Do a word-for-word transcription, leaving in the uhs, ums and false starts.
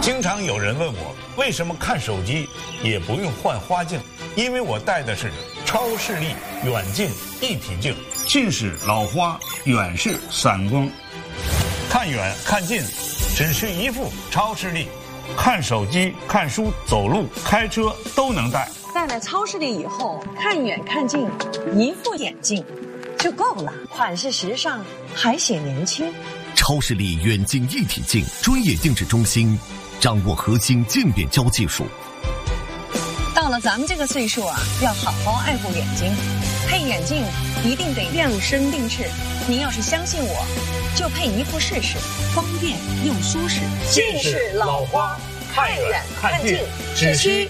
经常有人问我，为什么看手机也不用换花镜？因为我戴的是超视力远近一体镜，近视老花，远视散光，看远看近，只需一副超视力，看手机、看书、走路、开车都能戴。 戴了超视力以后，看远看近，一副眼镜就够了，款式时尚，还显年轻。 超视力远近一体镜，专业定制中心，掌握核心渐变焦技术。 到了咱们这个岁数啊，要好好爱护眼睛，配眼镜一定得量身定制。您要是相信我，就配一副试试，方便又舒适。 近视老花，看远看近，只需